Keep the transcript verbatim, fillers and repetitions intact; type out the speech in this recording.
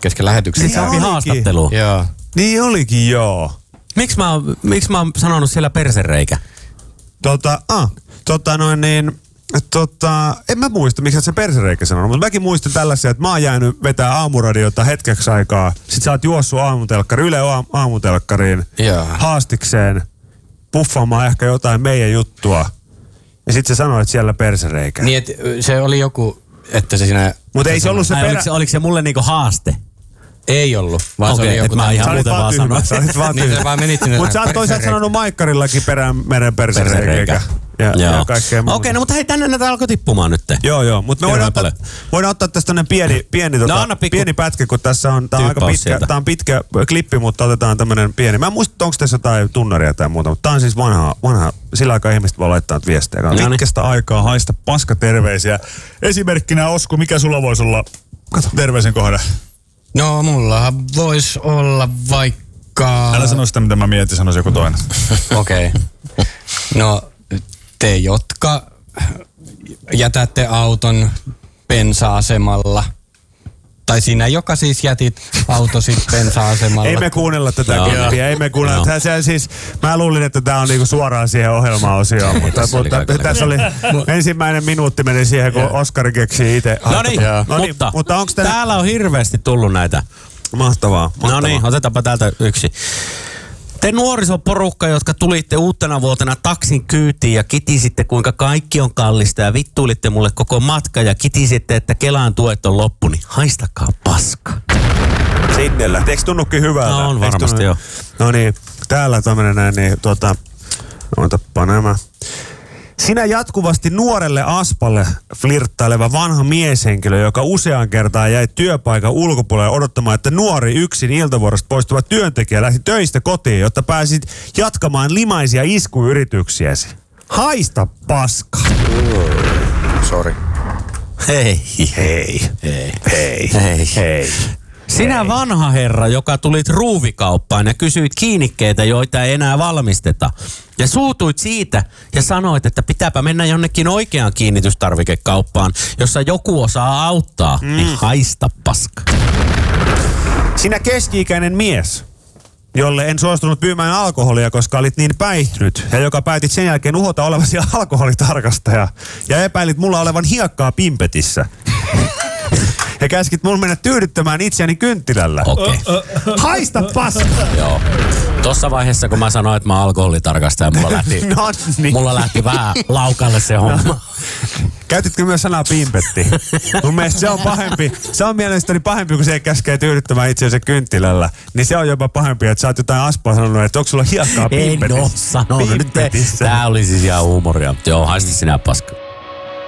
kesken lähetyksen. Siis onkin haastattelu. Joo. Niin olikin, joo. Miksi mä, miksi mä oon sanonut siellä persereikä? Tota, ah, tota noin niin, tota, en mä muista, miksi se persereikä sanonut, mutta mäkin muistan tällaisia, että mä oon jäänyt vetää aamuradiota hetkeksi aikaa, sit sä oot juossut aamutelkkari, Yle aamutelkkariin, Joo. haastikseen, puffaamaan ehkä jotain meidän juttua, ja sit se sanoi, että siellä persereikä. Niin, että se oli joku, että se siinä... Mutta ei se ollut se Ai, perä... oliko, se, oliko se mulle niinku haaste? Ei ollut, vaan Okei, se oli et joku... mä ihan Sä olit muuten vaan vaan tyhmä, sanoin. sä olit vaan Niin, tyhmä. sä vaan menit sinne... Mutta sä oot toisaalta sanonut Maikkarillakin Perämeren persereikä. Ja, ja kaikkea muuta. Okei, no mutta hei, tänne näitä alkoi tippumaan nyt. Joo, joo, mutta me voidaan ottaa, paljon. voidaan ottaa tästä tämmönen pieni, pieni, tota, No, anna pikku pieni pätkä, kun tässä on, tää on aika tyyppaus pitkä, sieltä. tää on pitkä klippi, mutta otetaan tämmönen pieni. Mä en muista, onko tässä jotain tunnaria tai muuta, mutta tää on siis vanha, vanha sillä aikaa ihmiset voi laittaa viestejä. Noniin. Pitkästä aikaa haista paska terveisiä. Esimerkkinä Osku, mikä sulla voisi olla terveisen kohde? No, mullahan voisi olla vaikka... Älä sano sitä, mitä mä mietin, sanoisi joku toinen. Okei. Okay. No, te, jotka jätätte auton bensa-asemalla, tai sinä, joka siis jätit autosi bensa-asemalla. Ei me kuunnella tätä Joo. klippiä, ei me kuunnella. Joo. Tää, se, siis, mä luulin, että tää on niinku suoraan siihen ohjelmaosioon, mutta, Tässä oli mutta kaikille. tässä oli ensimmäinen minuutti meni siihen, kun Oskari keksii itse. No niin, No niin, mutta, mutta onks tää... täällä on hirveästi tullut näitä. Mahtavaa, mahtavaa. No niin, otetaanpa täältä yksi. Te nuorisoporukka, jotka tulitte uutena vuotena taksin kyytiin ja kitisitte, kuinka kaikki on kallista ja vittuilitte mulle koko matka ja kitisitte, että Kelan tuet on loppu, niin haistakaa paska. Sinnellä. Eikö tunnukin hyvältä? No on Eikö varmasti tunnu- joo. No niin, täällä tämmönen näin, niin tuota, otappa nämä. Sinä jatkuvasti nuorelle aspalle flirttaileva vanha mieshenkilö, joka useaan kertaan jäi työpaikan ulkopuolelle odottamaan, että nuori yksin iltavuorosta poistuva työntekijä lähti töistä kotiin, jotta pääsit jatkamaan limaisia iskuyrityksiäsi. Haista paska. Sorry. Hei. Hei. Hei. Hei. Hei. Hei. Sinä vanha herra, joka tulit ruuvikauppaan ja kysyit kiinnikkeitä, joita ei enää valmisteta. Ja suutuit siitä ja sanoit, että pitääpä mennä jonnekin oikeaan kiinnitystarvikekauppaan, jossa joku osaa auttaa. Mm. Niin haista paska. Sinä keski-ikäinen mies, jolle en suostunut myymään alkoholia, koska olit niin päihtynyt, ja joka päätit sen jälkeen uhota olevasi alkoholitarkastaja, ja epäilit mulla olevan hiekkaa pimpetissä. Ja käskit mulla mennä tyydyttämään itseäni kynttilällä. Okei. Okay. Haista paska! Joo. Tossa vaiheessa, kun mä sanoin, että mä oon alkoholitarkastaja, mulla lähti, No niin. mulla lähti vähän laukalle se homma. Käytitkö myös sanaa pimpetti? Mun mielestä se on pahempi. Se on mielestäni pahempi, kun se käskee tyydyttämään itseänsä kynttilällä. Niin se on jopa pahempi, että sä oot jotain aspaa sanonut, että onko sulla hiekkaa En pimpetissä? oo sanonut. Nyt Pimpetissä. tää oli siis ihan huumoria. Joo, haista sinä paska.